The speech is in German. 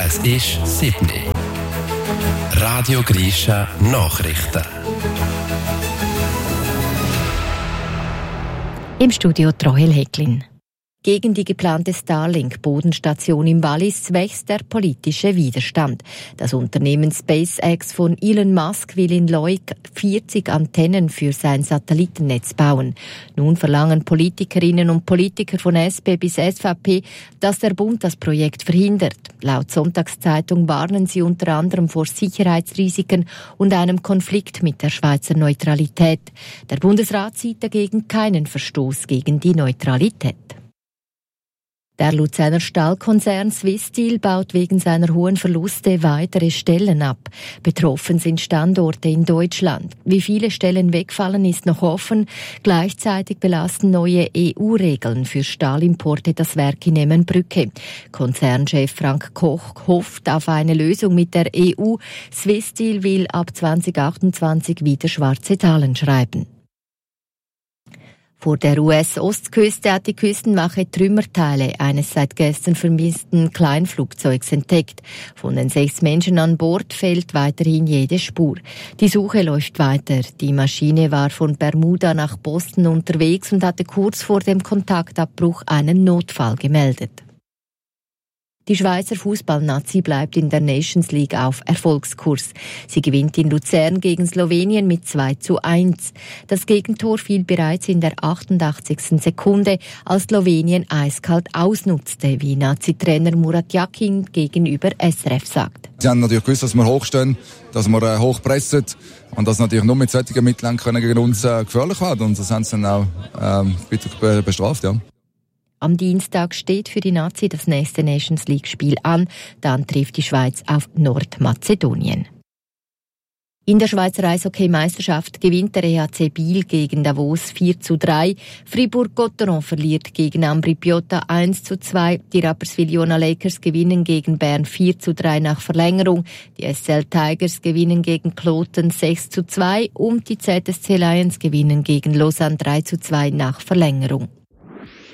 Es ist 7 Uhr. Radio Grisha Nachrichten. Im Studio Trohel Häcklin. Gegen die geplante Starlink-Bodenstation im Wallis wächst der politische Widerstand. Das Unternehmen SpaceX von Elon Musk will in Leuk 40 Antennen für sein Satellitennetz bauen. Nun verlangen Politikerinnen und Politiker von SP bis SVP, dass der Bund das Projekt verhindert. Laut Sonntagszeitung warnen sie unter anderem vor Sicherheitsrisiken und einem Konflikt mit der Schweizer Neutralität. Der Bundesrat sieht dagegen keinen Verstoß gegen die Neutralität. Der Luzerner Stahlkonzern Swiss Steel baut wegen seiner hohen Verluste weitere Stellen ab. Betroffen sind Standorte in Deutschland. Wie viele Stellen wegfallen, ist noch offen. Gleichzeitig belasten neue EU-Regeln für Stahlimporte das Werk in Emmenbrücke. Konzernchef Frank Koch hofft auf eine Lösung mit der EU. Swiss Steel will ab 2028 wieder schwarze Zahlen schreiben. Vor der US-Ostküste hat die Küstenwache Trümmerteile eines seit gestern vermissten Kleinflugzeugs entdeckt. Von den 6 Menschen an Bord fehlt weiterhin jede Spur. Die Suche läuft weiter. Die Maschine war von Bermuda nach Boston unterwegs und hatte kurz vor dem Kontaktabbruch einen Notfall gemeldet. Die Schweizer Fußballnazi bleibt in der Nations League auf Erfolgskurs. Sie gewinnt in Luzern gegen Slowenien mit 2:1. Das Gegentor fiel bereits in der 88. Sekunde, als Slowenien eiskalt ausnutzte, wie Nazi-Trainer Murat Yakin gegenüber SRF sagt. Sie haben natürlich gewusst, dass wir hochstehen, dass wir hochpressen und dass natürlich nur mit solchen Mitteln gegen uns gefährlich werden. Und das haben sie dann auch bitter bestraft, ja. Am Dienstag steht für die Nazi das nächste Nations League-Spiel an. Dann trifft die Schweiz auf Nordmazedonien. In der Schweizer Eishockey-Meisterschaft gewinnt der EHC Biel gegen Davos 4:3. Fribourg-Gotteron verliert gegen Ambri Piotta 1:2. Die Rapperswil-Jona Lakers gewinnen gegen Bern 4:3 nach Verlängerung. Die SCL Tigers gewinnen gegen Kloten 6:2 und die ZSC Lions gewinnen gegen Lausanne 3:2 nach Verlängerung.